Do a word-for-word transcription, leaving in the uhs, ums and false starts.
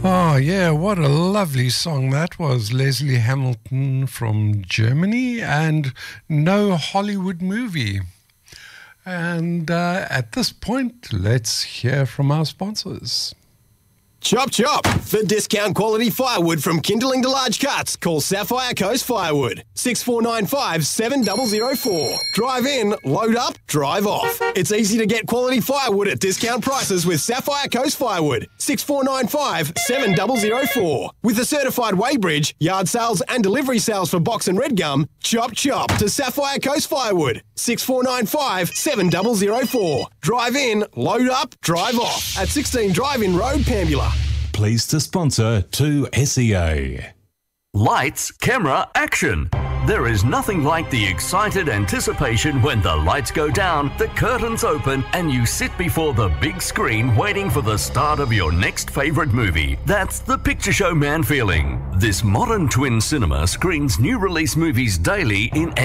Oh, yeah, what a lovely song that was. Leslie Hamilton from Germany and No Hollywood Movie. And uh, at this point, let's hear from our sponsors. Chop chop! For discount quality firewood from kindling to large cuts, call Sapphire Coast Firewood. six four nine five, seven zero zero four. Drive in, load up, drive off. It's easy to get quality firewood at discount prices with Sapphire Coast Firewood. six four nine five, seven zero zero four. With a certified weighbridge, yard sales and delivery sales for box and red gum, chop chop to Sapphire Coast Firewood. six four nine five, seven zero zero four. Drive in, load up, drive off. At sixteen Drive-In Road, Pambula. Pleased to sponsor two S E A. Lights, camera, action. There is nothing like the excited anticipation when the lights go down, the curtains open, and you sit before the big screen waiting for the start of your next favourite movie. That's the Picture Show Man feeling. This modern twin cinema screens new release movies daily in